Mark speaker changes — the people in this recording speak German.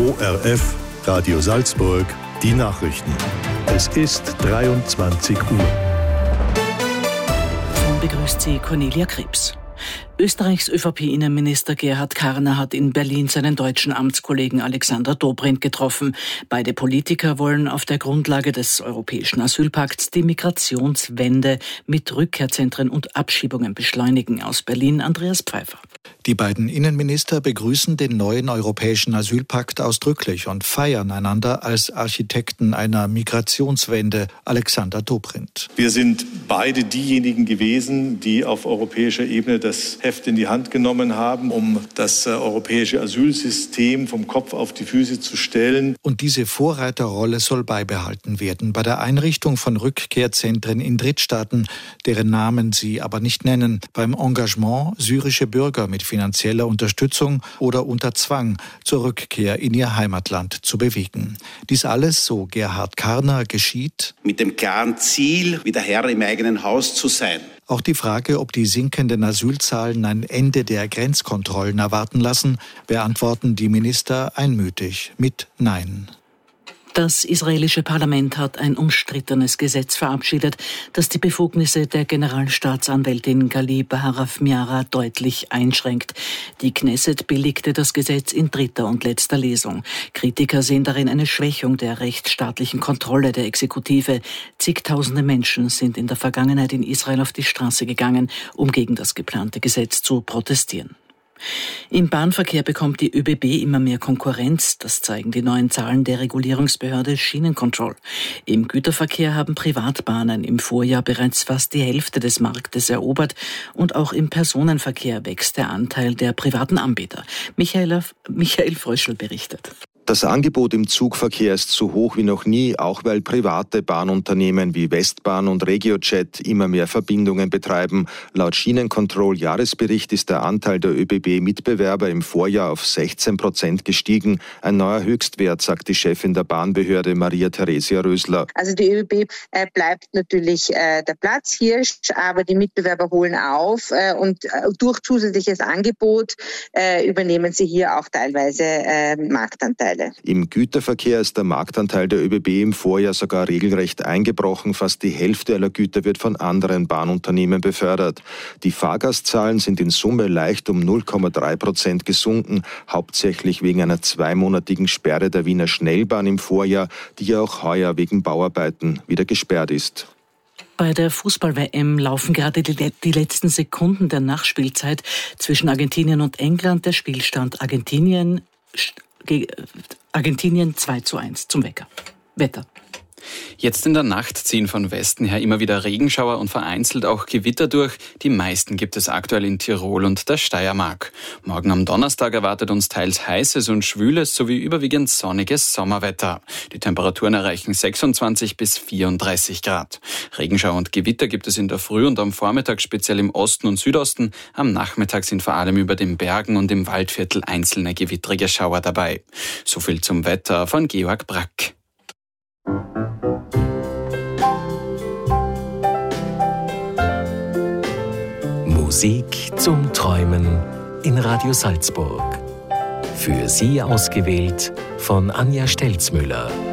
Speaker 1: ORF Radio Salzburg, die Nachrichten. Es ist 23 Uhr.
Speaker 2: Begrüßt Sie Cornelia Krebs. Österreichs ÖVP-Innenminister Gerhard Karner hat in Berlin seinen deutschen Amtskollegen Alexander Dobrindt getroffen. Beide Politiker wollen auf der Grundlage des Europäischen Asylpakts die Migrationswende mit Rückkehrzentren und Abschiebungen beschleunigen. Aus Berlin Andreas Pfeiffer.
Speaker 3: Die beiden Innenminister begrüßen den neuen Europäischen Asylpakt ausdrücklich und feiern einander als Architekten einer Migrationswende. Alexander Dobrindt.
Speaker 4: Wir sind beide diejenigen gewesen, die auf europäischer Ebene das Heft in die Hand genommen haben, um das europäische Asylsystem vom Kopf auf die Füße zu stellen.
Speaker 3: Und diese Vorreiterrolle soll beibehalten werden bei der Einrichtung von Rückkehrzentren in Drittstaaten, deren Namen sie aber nicht nennen, beim Engagement, syrische Bürger mit finanzieller Unterstützung oder unter Zwang zur Rückkehr in ihr Heimatland zu bewegen. Dies alles, so Gerhard Karner, geschieht
Speaker 5: mit dem klaren Ziel, wieder Herr im eigenen Haus zu sein.
Speaker 3: Auch die Frage, ob die sinkenden Asylzahlen ein Ende der Grenzkontrollen erwarten lassen, beantworten die Minister einmütig mit Nein.
Speaker 2: Das israelische Parlament hat ein umstrittenes Gesetz verabschiedet, das die Befugnisse der Generalstaatsanwältin Gali Baharaf Miara deutlich einschränkt. Die Knesset billigte das Gesetz in dritter und letzter Lesung. Kritiker sehen darin eine Schwächung der rechtsstaatlichen Kontrolle der Exekutive. Zigtausende Menschen sind in der Vergangenheit in Israel auf die Straße gegangen, um gegen das geplante Gesetz zu protestieren. Im Bahnverkehr bekommt die ÖBB immer mehr Konkurrenz. Das zeigen die neuen Zahlen der Regulierungsbehörde Schienencontrol. Im Güterverkehr haben Privatbahnen im Vorjahr bereits fast die Hälfte des Marktes erobert. Und auch im Personenverkehr wächst der Anteil der privaten Anbieter. Michael Fröschel berichtet.
Speaker 6: Das Angebot im Zugverkehr ist so hoch wie noch nie, auch weil private Bahnunternehmen wie Westbahn und RegioJet immer mehr Verbindungen betreiben. Laut Schienencontrol-Jahresbericht ist der Anteil der ÖBB-Mitbewerber im Vorjahr auf 16% gestiegen. Ein neuer Höchstwert, sagt die Chefin der Bahnbehörde Maria Theresia Rösler.
Speaker 7: Also die ÖBB bleibt natürlich der Platzhirsch, aber die Mitbewerber holen auf und durch zusätzliches Angebot übernehmen sie hier auch teilweise Marktanteile.
Speaker 6: Im Güterverkehr ist der Marktanteil der ÖBB im Vorjahr sogar regelrecht eingebrochen. Fast die Hälfte aller Güter wird von anderen Bahnunternehmen befördert. Die Fahrgastzahlen sind in Summe leicht um 0,3% gesunken, hauptsächlich wegen einer 2-monatigen Sperre der Wiener Schnellbahn im Vorjahr, die ja auch heuer wegen Bauarbeiten wieder gesperrt ist.
Speaker 2: Bei der Fußball-WM laufen gerade die letzten Sekunden der Nachspielzeit zwischen Argentinien und England. Der Spielstand Argentinien 2:1 zum Wetter.
Speaker 8: Jetzt in der Nacht ziehen von Westen her immer wieder Regenschauer und vereinzelt auch Gewitter durch. Die meisten gibt es aktuell in Tirol und der Steiermark. Morgen am Donnerstag erwartet uns teils heißes und schwüles sowie überwiegend sonniges Sommerwetter. Die Temperaturen erreichen 26 bis 34 Grad. Regenschauer und Gewitter gibt es in der Früh und am Vormittag speziell im Osten und Südosten. Am Nachmittag sind vor allem über den Bergen und im Waldviertel einzelne gewittrige Schauer dabei. So viel zum Wetter von Georg Brack.
Speaker 9: Musik zum Träumen in Radio Salzburg. Für Sie ausgewählt von Anja Stelzmüller.